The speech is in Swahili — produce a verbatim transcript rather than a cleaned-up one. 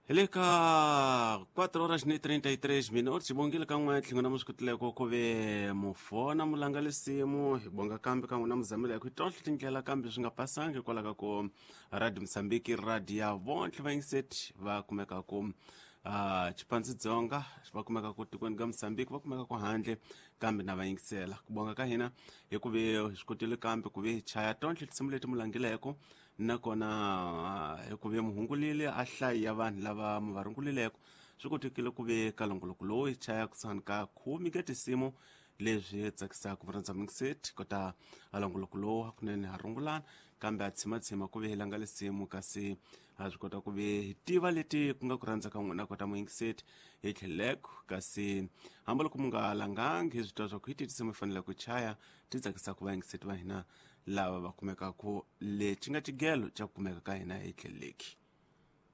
Eleka quatro horas ni trinta e três minutos. Bongile kamwe tlingona muskutile ko kove mufona mulanga lesimu bonga kambi kanguna muzamile ku tonhle tindlela kambi swi nga pasangi kwalaga ko Radio Msambiki radio ya vontle va inset va kumeka ku uh, Chipanzi-Dzonga va kumeka ku tikweni ka Msambiki va kumeka ku handle kambi na va yingisela ku bonga ka hina hi ku ve swikutile kambi ku ve chaya tonhle tisimu leti mulangileko nakona hi ku ve muhungulile a hlayi ya vanhu lava mu va rungulileko swi kotekile ku ve kalongoloko lowu hi chaya kusani ka khume ka tisimu leswi tsakisaka murhandzamikiseti kota alongoloko lowu hakunene ha rungulana kambe a tshimatshima ku ve hi langa lisimu kasi ha swi kota ku ve hi tiva leti ku nga ku rhandza ka n'wina kota muyingiseti hi tlheleko kasi hamba loko mu nga langangi hi swi twa swa ku hi ti tisimu hi fanele ku chaya ti tsakisaka vayingiseti va hina lava va kumekaku lexi nga xigelo xa ku kumeka ka hina hi tlheleki.